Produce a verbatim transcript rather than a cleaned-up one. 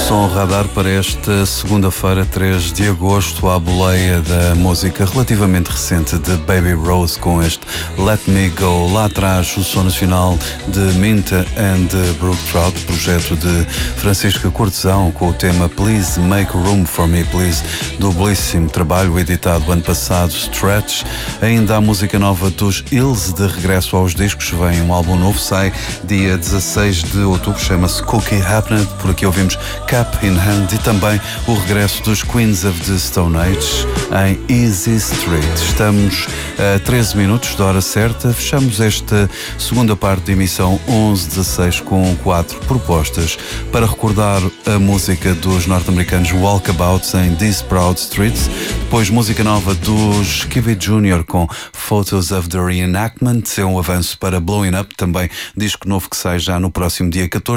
Som Radar para esta segunda-feira, três de agosto, à boleia da música relativamente recente de Baby Rose com este Let Me Go. Lá atrás, o som nacional de Minta and Brook Trout, projeto de Francisca Cortesão, com o tema Please Make Room For Me, Please, do belíssimo trabalho editado ano passado, Stretch. Ainda a música nova dos Hills, de regresso aos discos, vem um álbum novo, sai dia dezasseis de outubro, chama-se Cookie Happened. Por aqui ouvimos Cup in Hand e também o regresso dos Queens of the Stone Age em Easy Street. Estamos a treze minutos da hora certa, fechamos esta segunda parte de emissão onze dezasseis com quatro propostas para recordar a música dos norte-americanos Walkabouts em These Proud Streets, depois música nova dos Kiwi Junior com Photos of the Reenactment, é um avanço para Blowing Up, também disco novo que sai já no próximo dia catorze.